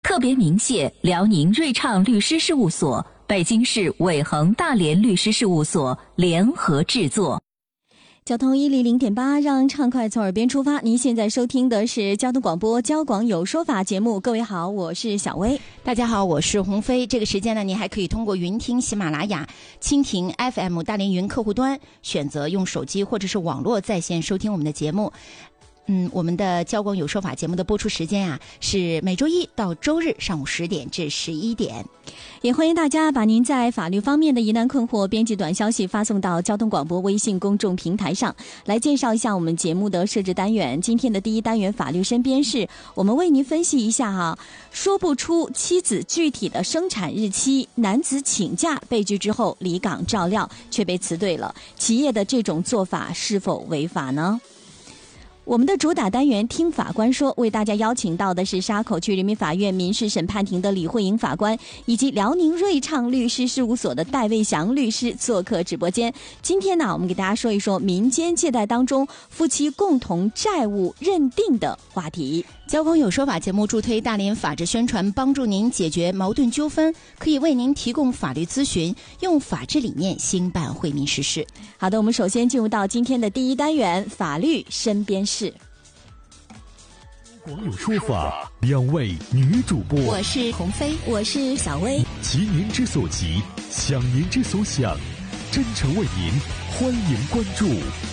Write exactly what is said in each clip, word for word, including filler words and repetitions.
特别鸣谢辽宁瑞畅律师事务所、北京市伟恒大连律师事务所联合制作。 交通一零零点八，让畅快从耳边出发。您现在收听的是交通广播交广有说法节目。各位好，我是小薇。 大家好，我是鸿飞。这个时间呢，您还可以通过云听、喜马拉雅、蜻蜓 F M 大连云客户端，选择用手机或者是网络在线收听我们的节目。嗯，我们的交广有说法节目的播出时间啊，是每周一到周日上午十点至十一点。 也欢迎大家把您在法律方面的疑难困惑编辑短消息发送到交通广播微信公众平台上。来介绍一下我们节目的设置单元。今天的第一单元法律身边事，我们为您分析一下哈，说不出妻子具体的生产日期，男子请假被拒之后离岗照料却被辞退了，企业的这种做法是否违法呢？我们的主打单元听法官说，为大家邀请到的是沙口区人民法院民事审判庭的李慧颖法官，以及辽宁瑞畅律师事务所的戴卫祥律师做客直播间。今天呢，我们给大家说一说民间借贷当中夫妻共同债务认定的话题。 交广有说法节目助推大连法治宣传，帮助您解决矛盾纠纷，可以为您提供法律咨询，用法治理念兴办惠民实事。 好的，我们首先进入到今天的第一单元法律身边事。 交广有说法，两位女主播， 我是鸿飞， 我是小薇。 急您之所急，想您之所想，真诚为您，欢迎关注。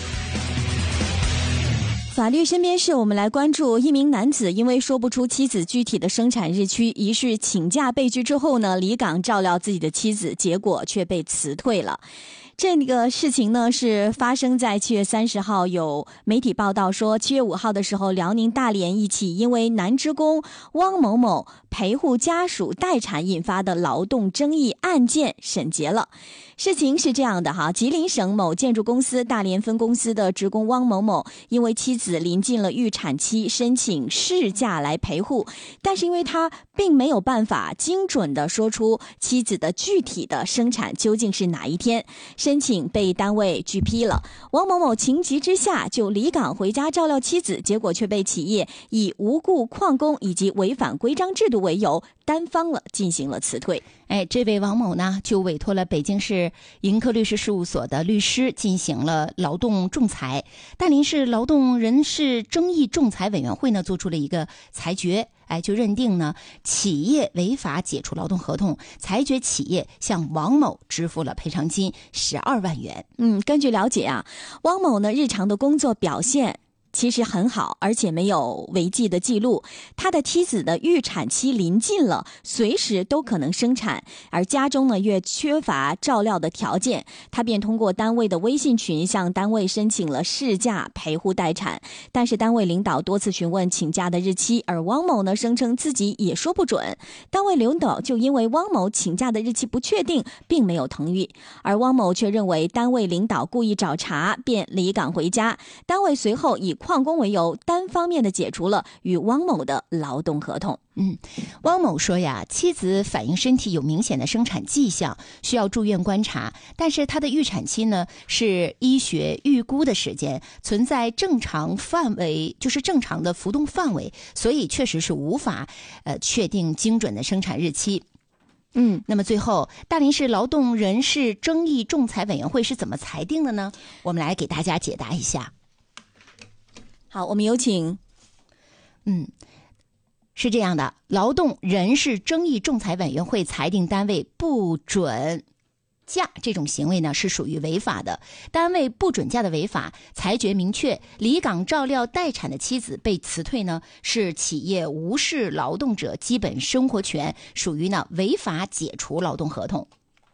法律身边事，我们来关注一名男子因为说不出妻子具体的生产日期，于是请假被拒之后呢，离岗照料自己的妻子，结果却被辞退了。这个事情呢是发生在七月三十号，有媒体报道说，七月五号的时候，辽宁大连一起因为男职工汪某某陪护家属待产引发的劳动争议案件审结了。事情是这样的哈，吉林省某建筑公司大连分公司的职工汪某某，因为妻子临近了预产期，申请事假来陪护，但是因为他并没有办法精准的说出妻子的具体的生产究竟是哪一天，申请被单位拒批了。汪某某情急之下就离岗回家照料妻子，结果却被企业以无故旷工以及违反规章制度为由，单方了进行了辞退。 哎，这位王某呢，就委托了北京市盈科律师事务所的律师进行了劳动仲裁。大连市劳动人事争议仲裁委员会呢，做出了一个裁决，哎，就认定呢，企业违法解除劳动合同，裁决企业向王某支付了赔偿金十二万元。 嗯，根据了解啊，汪某呢日常的工作表现其实很好，而且没有违纪的记录。他的妻子的预产期临近了，随时都可能生产，而家中呢越缺乏照料的条件，他便通过单位的微信群向单位申请了事假陪护待产。但是单位领导多次询问请假的日期，而汪某呢声称自己也说不准。单位领导就因为汪某请假的日期不确定，并没有同意，而汪某却认为单位领导故意找茬，便离岗回家。单位随后以旷工为由，单方面的解除了与汪某的劳动合同。 嗯，汪某说呀，妻子反映身体有明显的生产迹象，需要住院观察，但是她的预产期呢是医学预估的时间，存在正常范围，就是正常的浮动范围，所以确实是无法呃确定精准的生产日期。嗯，那么最后，大连市劳动人事争议仲裁委员会是怎么裁定的呢？我们来给大家解答一下。 好，我们有请。 嗯，是这样的，劳动人事争议仲裁委员会裁定单位不准假这种行为呢是属于违法的，单位不准假的违法，裁决明确，离岗照料待产的妻子被辞退呢是企业无视劳动者基本生活权，属于呢违法解除劳动合同。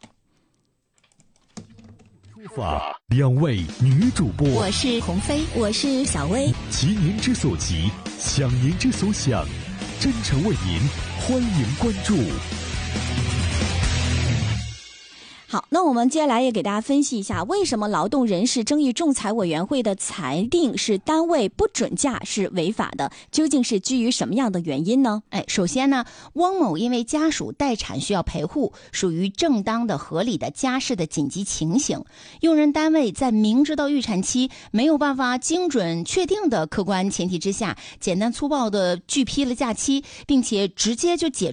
法，两位女主播， 我是鸿飞， 我是小薇。 急您之所急，想您之所想，真诚为您，欢迎关注。 好，那我们接下来也给大家分析一下，为什么劳动人事争议仲裁委员会的裁定是单位不准假是违法的，究竟是基于什么样的原因呢？ 哎，首先呢，汪某因为家属待产需要陪护，属于正当的、合理的家事的紧急情形。用人单位在明知道预产期没有办法精准确定的客观前提之下，简单粗暴的拒批了假期，并且直接就解